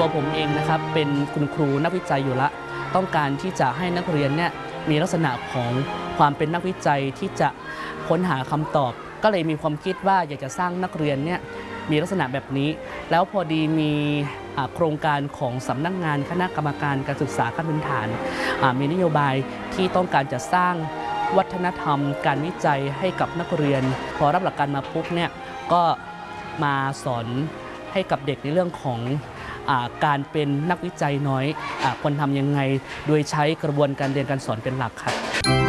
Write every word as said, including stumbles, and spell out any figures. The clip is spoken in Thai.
ตัวผมเองนะครับเป็นคุณครูนักวิจัยอยู่ละต้องการที่จะให้นักเรียนเนี่ยมีลักษณะของความเป็นนักวิจัยที่จะค้นหาคำตอบก็เลยมีความคิดว่าอยากจะสร้างนักเรียนเนี่ยมีลักษณะแบบนี้แล้วพอดีมีโครงการของสำนักงานคณะกรรมการการศึกษาขั้นพื้นฐานมีนโยบายที่ต้องการจะสร้างวัฒนธรรมการวิจัยให้กับนักเรียนพอรับหลักการมาปุ๊บเนี่ยก็มาสอนให้กับเด็กในเรื่องของอาการเป็นนักวิจัยน้อยอควรทำยังไงโดยใช้กระบวนการเรียนการสอนเป็นหลักครับ